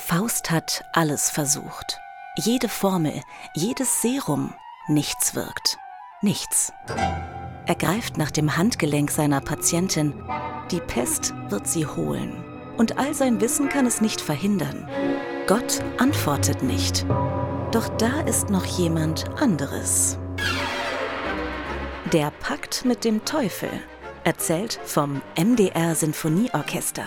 Faust hat alles versucht. Jede Formel, jedes Serum, nichts wirkt. Nichts. Er greift nach dem Handgelenk seiner Patientin. Die Pest wird sie holen. Und all sein Wissen kann es nicht verhindern. Gott antwortet nicht. Doch da ist noch jemand anderes. Der Pakt mit dem Teufel. Erzählt vom MDR Sinfonieorchester.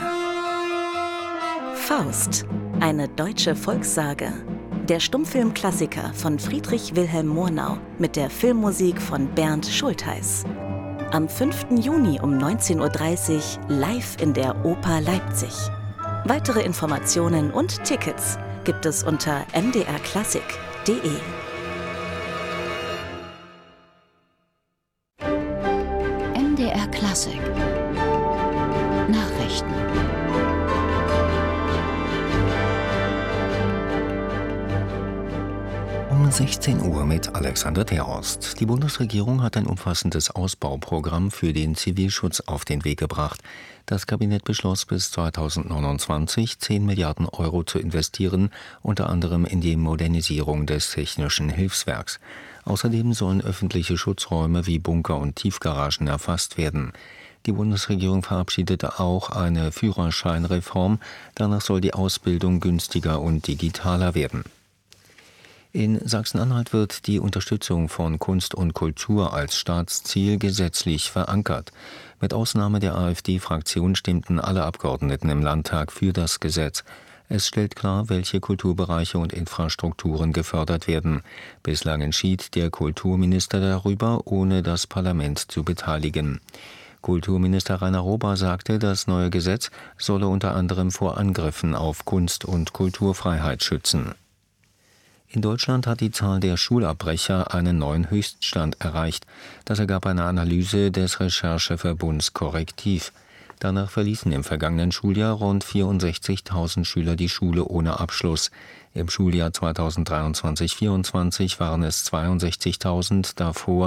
Faust, eine deutsche Volkssage. Der Stummfilmklassiker von Friedrich Wilhelm Murnau mit der Filmmusik von Bernd Schultheiß. Am 5. Juni um 19:30 Uhr live in der Oper Leipzig. Weitere Informationen und Tickets gibt es unter mdrklassik.de. MDR Klassik Nachrichten. Um 16 Uhr mit Alexander Terhorst. Die Bundesregierung hat ein umfassendes Ausbauprogramm für den Zivilschutz auf den Weg gebracht. Das Kabinett beschloss, bis 2029 10 Milliarden Euro zu investieren, unter anderem in die Modernisierung des Technischen Hilfswerks. Außerdem sollen öffentliche Schutzräume wie Bunker und Tiefgaragen erfasst werden. Die Bundesregierung verabschiedete auch eine Führerscheinreform. Danach soll die Ausbildung günstiger und digitaler werden. In Sachsen-Anhalt wird die Unterstützung von Kunst und Kultur als Staatsziel gesetzlich verankert. Mit Ausnahme der AfD-Fraktion stimmten alle Abgeordneten im Landtag für das Gesetz. Es stellt klar, welche Kulturbereiche und Infrastrukturen gefördert werden. Bislang entschied der Kulturminister darüber, ohne das Parlament zu beteiligen. Kulturminister Rainer Rober sagte, das neue Gesetz solle unter anderem vor Angriffen auf Kunst- und Kulturfreiheit schützen. In Deutschland hat die Zahl der Schulabbrecher einen neuen Höchststand erreicht. Das ergab eine Analyse des Rechercheverbunds Korrektiv. Danach verließen im vergangenen Schuljahr rund 64.000 Schüler die Schule ohne Abschluss. Im Schuljahr 2023/24 waren es 62.000, davor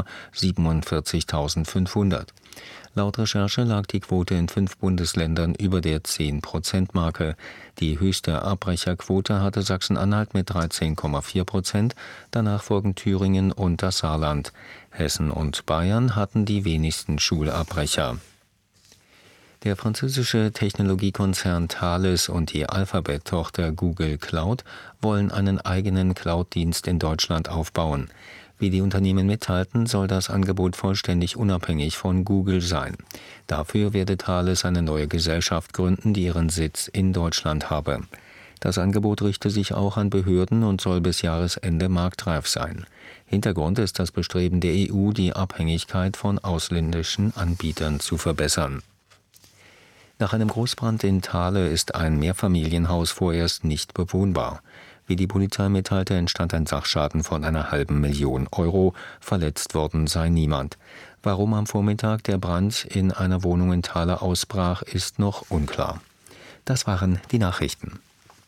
47.500. Laut Recherche lag die Quote in 5 Bundesländern über der 10%-Marke. Die höchste Abbrecherquote hatte Sachsen-Anhalt mit 13,4%, danach folgen Thüringen und das Saarland. Hessen und Bayern hatten die wenigsten Schulabbrecher. Der französische Technologiekonzern Thales und die Alphabet-Tochter Google Cloud wollen einen eigenen Cloud-Dienst in Deutschland aufbauen. Wie die Unternehmen mitteilten, soll das Angebot vollständig unabhängig von Google sein. Dafür werde Thales eine neue Gesellschaft gründen, die ihren Sitz in Deutschland habe. Das Angebot richte sich auch an Behörden und soll bis Jahresende marktreif sein. Hintergrund ist das Bestreben der EU, die Abhängigkeit von ausländischen Anbietern zu verbessern. Nach einem Großbrand in Thale ist ein Mehrfamilienhaus vorerst nicht bewohnbar. Wie die Polizei mitteilte, entstand ein Sachschaden von einer halben Million Euro. Verletzt worden sei niemand. Warum am Vormittag der Brand in einer Wohnung in Thale ausbrach, ist noch unklar. Das waren die Nachrichten.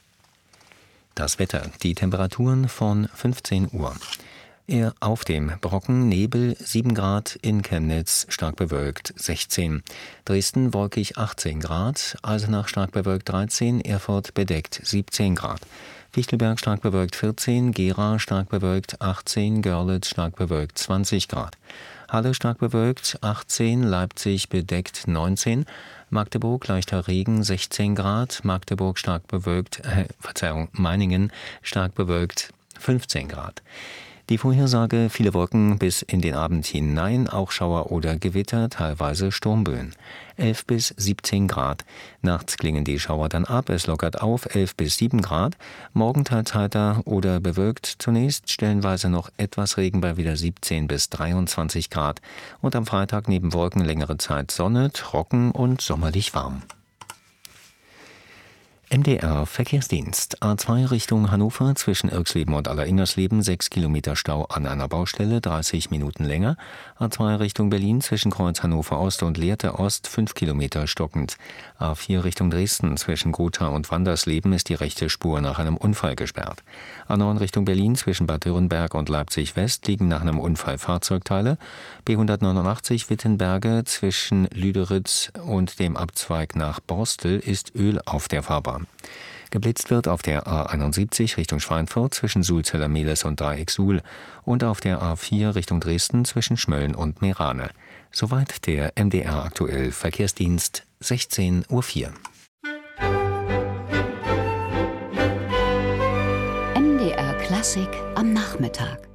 Das Wetter, die Temperaturen von 15 Uhr. Auf dem Brocken Nebel 7 Grad, in Chemnitz stark bewölkt 16. Dresden wolkig 18 Grad, Eisenach stark bewölkt 13, Erfurt bedeckt 17 Grad. Fichtelberg stark bewölkt 14, Gera stark bewölkt 18, Görlitz stark bewölkt 20 Grad. Halle stark bewölkt 18, Leipzig bedeckt 19, Magdeburg leichter Regen 16 Grad, Magdeburg stark bewölkt, Meiningen stark bewölkt 15 Grad. Die Vorhersage: viele Wolken bis in den Abend hinein, auch Schauer oder Gewitter, teilweise Sturmböen. 11 bis 17 Grad. Nachts klingen die Schauer dann ab, es lockert auf 11 bis 7 Grad. Morgen teils heiter oder bewölkt zunächst, stellenweise noch etwas Regen bei wieder 17 bis 23 Grad. Und am Freitag neben Wolken längere Zeit Sonne, trocken und sommerlich warm. MDR Verkehrsdienst. A2 Richtung Hannover zwischen Irxleben und Alleringmersleben 6 Kilometer Stau an einer Baustelle, 30 Minuten länger. A2 Richtung Berlin zwischen Kreuz Hannover Ost und Lehrte Ost 5 Kilometer stockend. A4 Richtung Dresden zwischen Gotha und Wandersleben ist die rechte Spur nach einem Unfall gesperrt. A9 Richtung Berlin zwischen Bad Dürrenberg und Leipzig West liegen nach einem Unfall Fahrzeugteile. B189 Wittenberge zwischen Lüderitz und dem Abzweig nach Borstel ist Öl auf der Fahrbahn. Geblitzt wird auf der A71 Richtung Schweinfurt zwischen Sulzeller-Mehles und Dreieck Suhl und auf der A4 Richtung Dresden zwischen Schmölln und Meerane. Soweit der MDR aktuell Verkehrsdienst, 16:04 Uhr. MDR Klassik am Nachmittag.